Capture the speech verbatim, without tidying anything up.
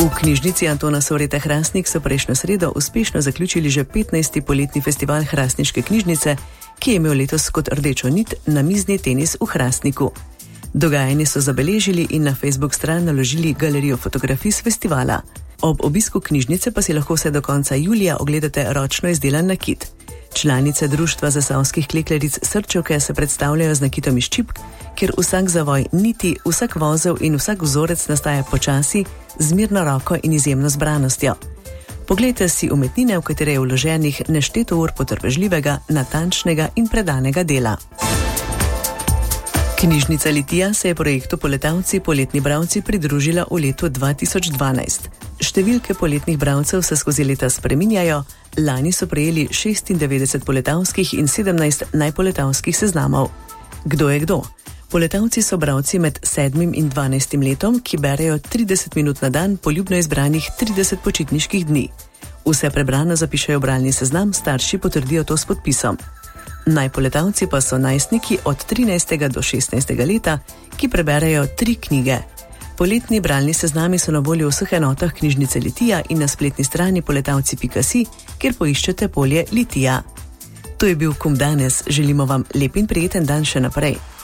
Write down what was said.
V knjižnici Antona Soreta Hrastnik so prejšnjo sredo uspešno zaključili že petnajsti poletni festival Hrastniške knjižnice, ki je imel letos kot rdečo nit namizni tenis v Hrastniku. Dogajanje so zabeležili in na Facebook stran naložili galerijo fotografij z festivala. Ob obisku knjižnice pa si lahko vse do konca julija ogledate ročno izdelan nakit. Članice društva zasavskih klekljaric Srčevke se predstavljajo z nakitom iz čipk, kjer vsak zavoj niti, vsak vozel in vsak vzorec nastaja počasi, z mirno roko in izjemno zbranostjo. Poglejte si umetnine, v katere je vloženih nešteto ur potrpežljivega, natančnega in predanega dela. Knjižnica Litija se je projektu Poletavci poletni bralci pridružila v letu dva tisoč dvanajst. Številke poletnih bralcev se skozi leta spreminjajo, lani so prejeli šestindevetdeset poletavskih in sedemnajst najpoletavskih seznamov. Kdo je kdo? Poletavci so bralci med sedmim in dvanajstim letom, ki berejo trideset minut na dan poljubno izbranih trideset počitniških dni. Vse prebrano zapišejo bralni seznam, starši potrdijo to s podpisom. Najpoletavci pa so najstniki od trinajstega do šestnajstega leta, ki preberejo tri knjige. Poletni bralni seznami so na voljo v vseh enotah knjižnice Litija in na spletni strani poletavci pika si, kjer poiščete polje Litija. To je bil Kum danes, želimo vam lep in prijeten dan še naprej.